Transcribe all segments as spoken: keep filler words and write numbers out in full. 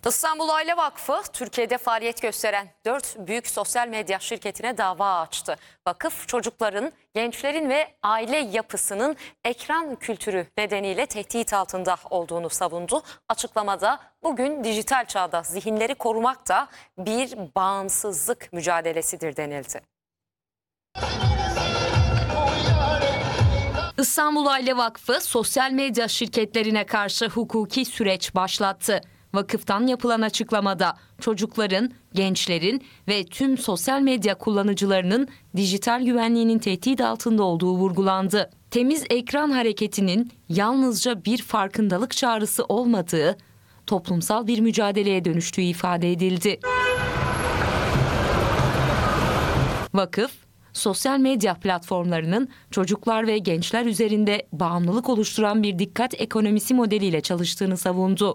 İstanbul Aile Vakfı, Türkiye'de faaliyet gösteren dört büyük sosyal medya şirketine dava açtı. Vakıf, çocukların, gençlerin ve aile yapısının ekran kültürü nedeniyle tehdit altında olduğunu savundu. Açıklamada bugün dijital çağda zihinleri korumak da bir bağımsızlık mücadelesidir denildi. İstanbul Aile Vakfı, sosyal medya şirketlerine karşı hukuki süreç başlattı. Vakıftan yapılan açıklamada çocukların, gençlerin ve tüm sosyal medya kullanıcılarının dijital güvenliğinin tehdit altında olduğu vurgulandı. Temiz ekran hareketinin yalnızca bir farkındalık çağrısı olmadığı, toplumsal bir mücadeleye dönüştüğü ifade edildi. Vakıf, sosyal medya platformlarının çocuklar ve gençler üzerinde bağımlılık oluşturan bir dikkat ekonomisi modeliyle çalıştığını savundu.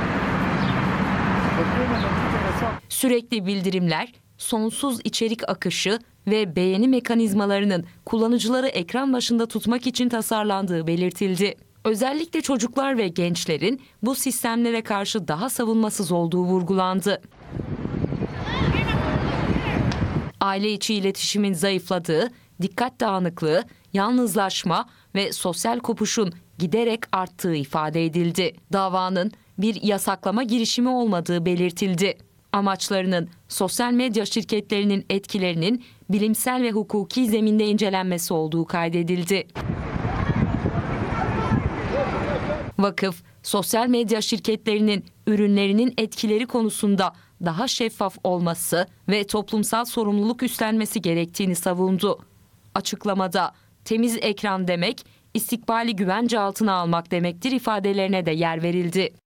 Sürekli bildirimler, sonsuz içerik akışı ve beğeni mekanizmalarının kullanıcıları ekran başında tutmak için tasarlandığı belirtildi. Özellikle çocuklar ve gençlerin bu sistemlere karşı daha savunmasız olduğu vurgulandı. Aile içi iletişimin zayıfladığı, dikkat dağınıklığı, yalnızlaşma ve sosyal kopuşun giderek arttığı ifade edildi. Davanın bir yasaklama girişimi olmadığı belirtildi. Amaçlarının sosyal medya şirketlerinin etkilerinin bilimsel ve hukuki zeminde incelenmesi olduğu kaydedildi. Vakıf, sosyal medya şirketlerinin ürünlerinin etkileri konusunda daha şeffaf olması ve toplumsal sorumluluk üstlenmesi gerektiğini savundu. Açıklamada temiz ekran demek, istikbali güvence altına almak demektir ifadelerine de yer verildi.